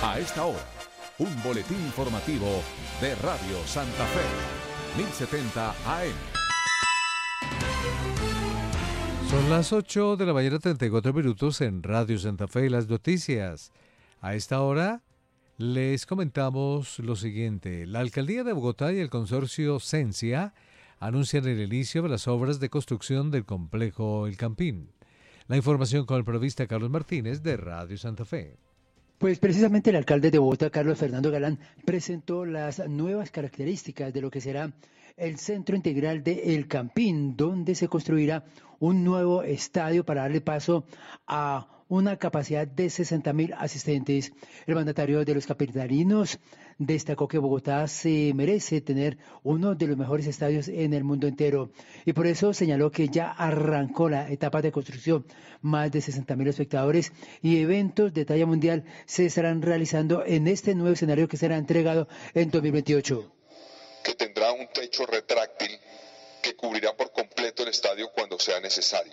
A esta hora, un boletín informativo de Radio Santa Fe, 1070 AM. Son las 8 de la mañana, 34 minutos en Radio Santa Fe y las noticias. A esta hora les comentamos lo siguiente. La Alcaldía de Bogotá y el consorcio Sensia anuncian el inicio de las obras de construcción del complejo El Campín. La información con el periodista Carlos Martínez de Radio Santa Fe. Pues precisamente el alcalde de Bogotá, Carlos Fernando Galán, presentó las nuevas características de lo que será el Centro Integral de El Campín, donde se construirá un nuevo estadio para darle paso a una capacidad de 60.000 asistentes. El mandatario de los capitalinos destacó que Bogotá se merece tener uno de los mejores estadios en el mundo entero y por eso señaló que ya arrancó la etapa de construcción. Más de 60.000 espectadores y eventos de talla mundial se estarán realizando en este nuevo escenario que será entregado en 2028. Que tendrá un techo retráctil que cubrirá por completo el estadio cuando sea necesario.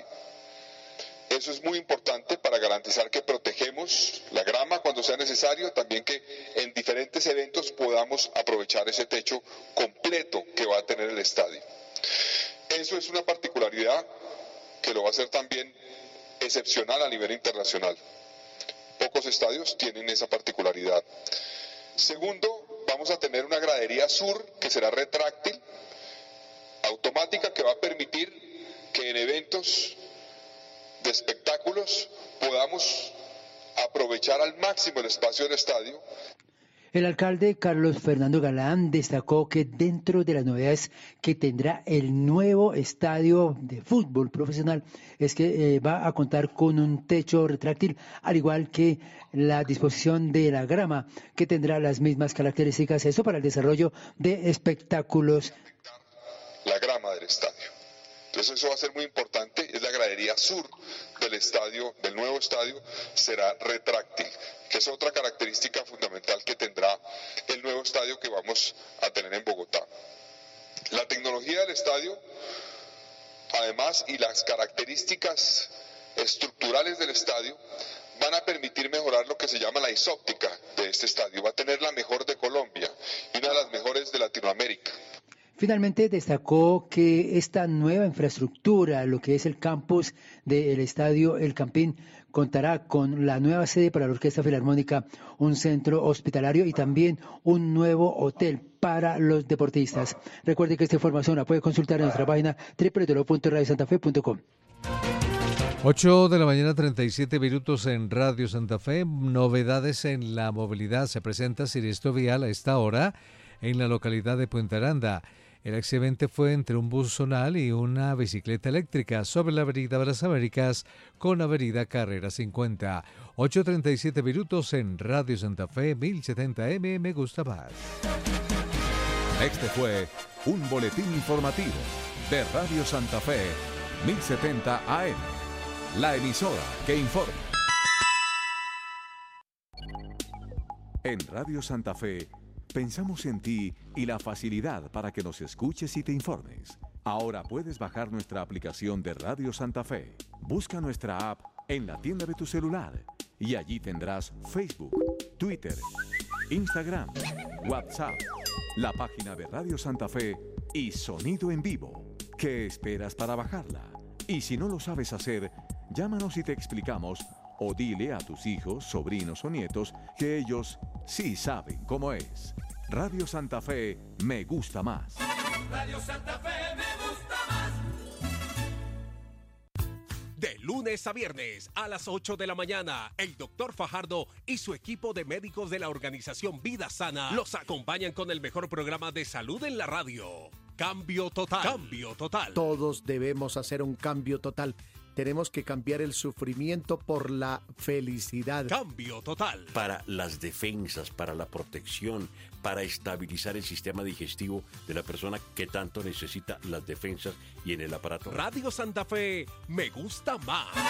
Eso es muy importante para garantizar que protegemos la grama cuando sea necesario, también que en diferentes eventos podamos aprovechar ese techo completo que va a tener el estadio. Eso es una particularidad que lo va a hacer también excepcional a nivel internacional. Pocos estadios tienen esa particularidad. Segundo, vamos a tener una gradería sur que será retráctil, automática, que va a permitir que en eventos de espectáculos podamos aprovechar al máximo el espacio del estadio. El alcalde Carlos Fernando Galán destacó que dentro de las novedades que tendrá el nuevo estadio de fútbol profesional es que va a contar con un techo retráctil, al igual que la disposición de la grama, que tendrá las mismas características, eso para el desarrollo de espectáculos. La grama del estadio. Entonces eso va a ser muy importante, es la gradería sur del estadio, del nuevo estadio, será retráctil, que es otra característica fundamental que tendrá el nuevo estadio que vamos a tener en Bogotá. La tecnología del estadio, además, y las características estructurales del estadio van a permitir mejorar lo que se llama la isóptica de este estadio. Va a tener la mejor de Colombia y una de las mejores de Latinoamérica. Finalmente destacó que esta nueva infraestructura, lo que es el campus del estadio El Campín, contará con la nueva sede para la Orquesta Filarmónica, un centro hospitalario y también un nuevo hotel para los deportistas. Recuerde que esta información la puede consultar en nuestra página www.radiosantafe.com. 8 de la mañana, 37 minutos en Radio Santa Fe. Novedades en la movilidad. Se presenta siniestro vial a esta hora en la localidad de Puente Aranda. El accidente fue entre un bus zonal y una bicicleta eléctrica sobre la avenida de las Américas con avenida Carrera 50. 8:37 minutos en Radio Santa Fe, 1070M, me gusta más. Este fue un boletín informativo de Radio Santa Fe, 1070 AM. La emisora que informa. En Radio Santa Fe pensamos en ti y la facilidad para que nos escuches y te informes. Ahora puedes bajar nuestra aplicación de Radio Santa Fe. Busca nuestra app en la tienda de tu celular y allí tendrás Facebook, Twitter, Instagram, WhatsApp, la página de Radio Santa Fe y sonido en vivo. ¿Qué esperas para bajarla? Y si no lo sabes hacer, llámanos y te explicamos, o dile a tus hijos, sobrinos o nietos que ellos sí saben cómo es. Radio Santa Fe me gusta más. Radio Santa Fe me gusta más. De lunes a viernes a las 8 de la mañana, el doctor Fajardo y su equipo de médicos de la organización Vida Sana los acompañan con el mejor programa de salud en la radio. Cambio total. Cambio total. Todos debemos hacer un cambio total. Tenemos que cambiar el sufrimiento por la felicidad. Cambio total. Para las defensas, para la protección, para estabilizar el sistema digestivo de la persona que tanto necesita las defensas y en el aparato. Radio Santa Fe me gusta más.